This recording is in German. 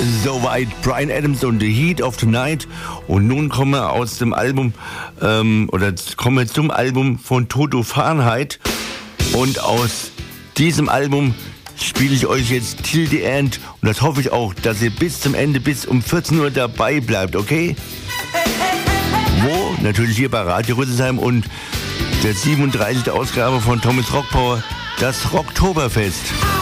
Soweit Bryan Adams und The Heat of Tonight. Und nun kommen wir aus dem Album, kommen wir zum Album von Toto Fahrenheit. Und aus diesem Album spiele ich euch jetzt Till the End. Und das hoffe ich auch, dass ihr bis zum Ende, bis um 14 Uhr dabei bleibt, okay? Wo? Natürlich hier bei Radio Rüsselsheim und der 37. Ausgabe von Tommy's Rock Power, das Rocktoberfest.